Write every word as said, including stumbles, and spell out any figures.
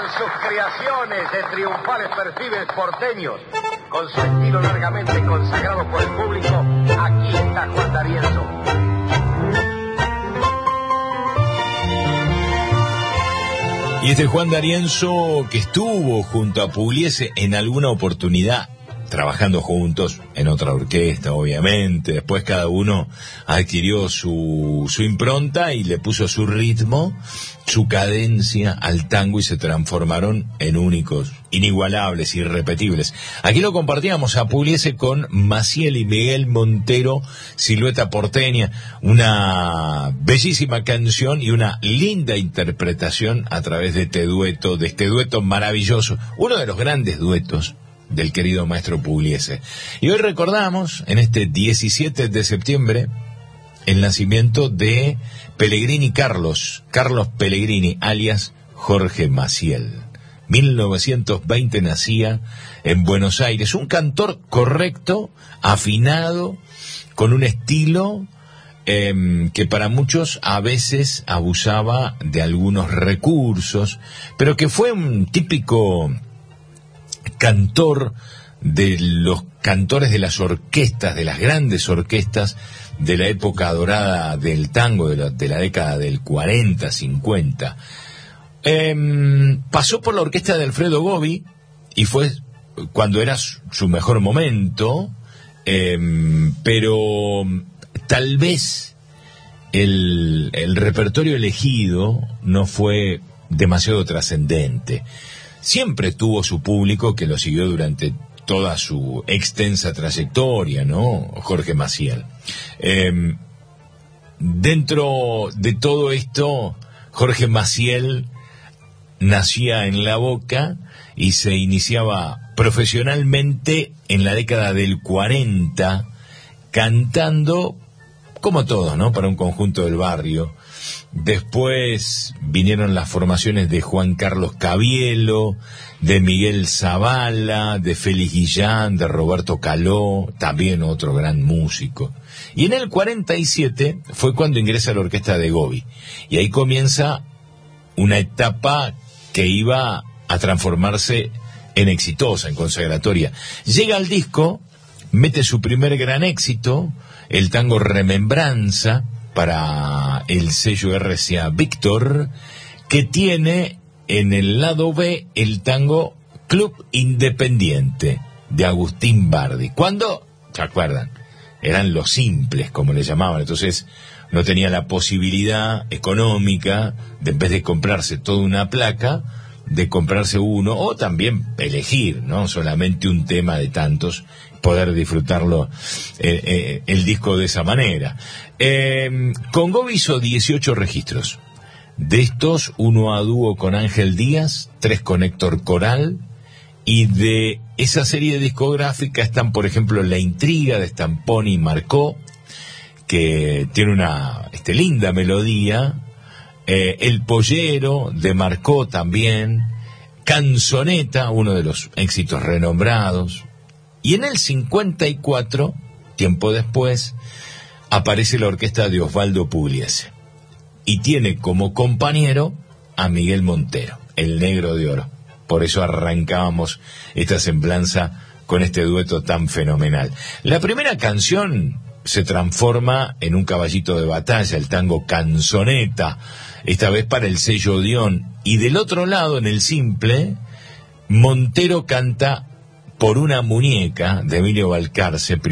sus creaciones de triunfales perfiles porteños, con su estilo largamente consagrado por el público, aquí está Juan D'Arienzo. Y este Juan D'Arienzo que estuvo junto a Pugliese en alguna oportunidad, trabajando juntos en otra orquesta, obviamente. Después cada uno adquirió su, su impronta y le puso su ritmo, su cadencia al tango y se transformaron en únicos, inigualables, irrepetibles. Aquí lo compartíamos a Pugliese con Maciel y Miguel Montero, Silueta Porteña, una bellísima canción y una linda interpretación a través de este dueto, de este dueto maravilloso, uno de los grandes duetos del querido maestro Pugliese. Y hoy recordamos, en este diecisiete de septiembre, el nacimiento de Pellegrini Carlos, Carlos Pellegrini, alias Jorge Maciel. mil novecientos veinte nacía en Buenos Aires, un cantor correcto, afinado, con un estilo eh, que para muchos a veces abusaba de algunos recursos, pero que fue un típico cantor de los cantores de las orquestas, de las grandes orquestas de la época dorada del tango, de la, de la década del cuarenta, cincuenta. Eh, pasó por la orquesta de Alfredo Gobi y fue cuando era su, su mejor momento, eh, pero tal vez el, el repertorio elegido no fue demasiado trascendente. Siempre tuvo su público que lo siguió durante toda su extensa trayectoria, ¿no? Jorge Maciel. Eh, dentro de todo esto, Jorge Maciel nacía en La Boca y se iniciaba profesionalmente en la década del cuarenta, cantando, como todos, ¿no?, para un conjunto del barrio. Después vinieron las formaciones de Juan Carlos Cavielo, de Miguel Zavala, de Félix Guillán, de Roberto Caló, también otro gran músico. Y en el cuarenta y siete fue cuando ingresa a la orquesta de Gobi. Y ahí comienza una etapa que iba a transformarse en exitosa, en consagratoria. Llega al disco, mete su primer gran éxito, el tango Remembranza, para el sello R C A Víctor, que tiene en el lado B el tango Club Independiente de Agustín Bardi. Cuando, ¿se acuerdan? Eran los simples, como le llamaban. Entonces no tenía la posibilidad económica de, en vez de comprarse toda una placa, de comprarse uno, o también elegir, ¿no?, solamente un tema de tantos, poder disfrutarlo eh, eh, el disco de esa manera. Eh, con Gobi hizo dieciocho registros. De estos, uno a dúo con Ángel Díaz, tres con Héctor Coral, y de esa serie discográfica están, por ejemplo, La Intriga de Stamponi y Marcó, que tiene una este, linda melodía, eh, El Pollero de Marcó también, Canzoneta, uno de los éxitos renombrados. Y en el cincuenta y cuatro, tiempo después, aparece la orquesta de Osvaldo Pugliese y tiene como compañero a Miguel Montero, el Negro de Oro. Por eso arrancábamos esta semblanza con este dueto tan fenomenal. La primera canción se transforma en un caballito de batalla, el tango Canzoneta, esta vez para el sello Odeón. Y del otro lado, en el simple, Montero canta Por una muñeca de Emilio Balcarce,